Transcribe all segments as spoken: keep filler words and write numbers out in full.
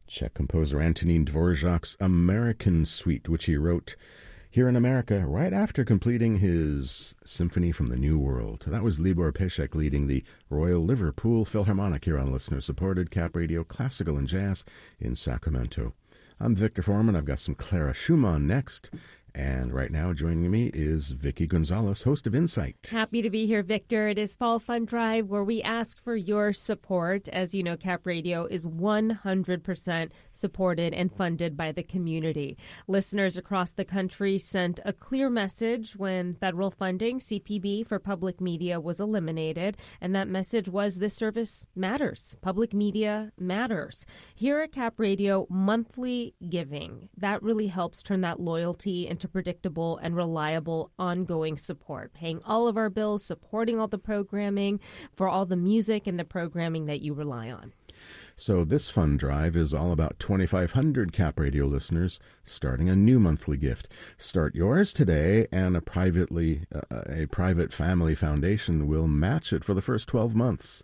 Czech composer Antonín Dvořák's American Suite, which he wrote here in America right after completing his Symphony from the New World. That was Libor Pešek leading the Royal Liverpool Philharmonic here on listener-supported Cap Radio Classical and Jazz in Sacramento. I'm Victor Foreman. I've got some Clara Schumann next. And right now joining me is Vicky Gonzalez, host of Insight. Happy to be here, Victor. It is Fall Fund Drive, where we ask for your support. As you know, Cap Radio is one hundred percent supported and funded by the community. Listeners across the country sent a clear message when federal funding, C P B, for public media was eliminated. And that message was this service matters. Public media matters. Here at Cap Radio, monthly giving, that really helps turn that loyalty into predictable and reliable ongoing support, paying all of our bills, supporting all the programming, for all the music and the programming that you rely on. So this fund drive is all about twenty-five hundred Cap Radio listeners starting a new monthly gift. Start yours today, and a privately uh, a private family foundation will match it for the first twelve months.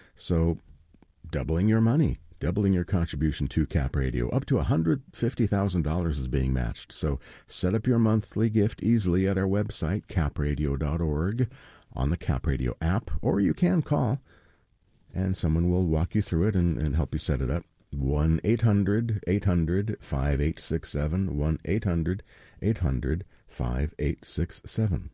So doubling your money. Doubling your contribution to Cap Radio. Up to one hundred fifty thousand dollars is being matched. So set up your monthly gift easily at our website, cap radio dot org, on the Cap Radio app, or you can call, and someone will walk you through it and, and help you set it up. one eight hundred eight hundred five eight six seven, one eight hundred eight hundred five eight six seven.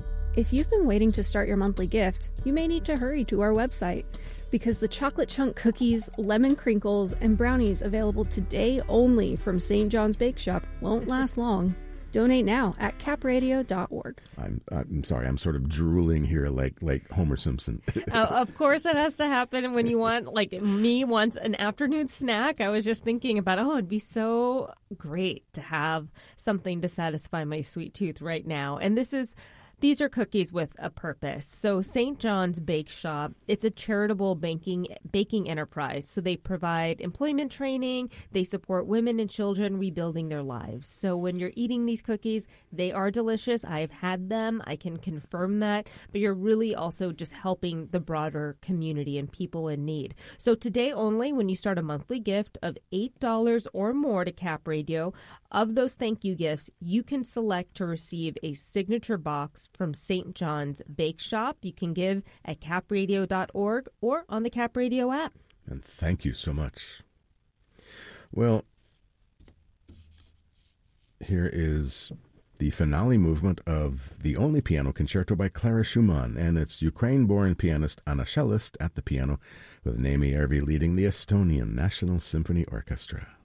If you've been waiting to start your monthly gift, you may need to hurry to our website, because the chocolate chunk cookies, lemon crinkles, and brownies available today only from Saint John's Bake Shop won't last long. Donate now at cap radio dot org. I'm I'm sorry, I'm sort of drooling here like like Homer Simpson. uh, of course it has to happen when you want, like me wants an afternoon snack. I was just thinking about, oh, it'd be so great to have something to satisfy my sweet tooth right now. And this is... These are cookies with a purpose. So Saint John's Bake Shop, it's a charitable baking baking enterprise. So they provide employment training. They support women and children rebuilding their lives. So when you're eating these cookies, they are delicious. I've had them. I can confirm that. But you're really also just helping the broader community and people in need. So today only, when you start a monthly gift of eight dollars or more to Cap Radio, of those thank you gifts, you can select to receive a signature box from Saint John's Bake Shop. You can give at cap radio dot org or on the Cap Radio app. And thank you so much. Well, here is the finale movement of the only piano concerto by Clara Schumann, and it's Ukraine-born pianist Anna Cellist at the piano, with Naomi Ervi leading the Estonian National Symphony Orchestra.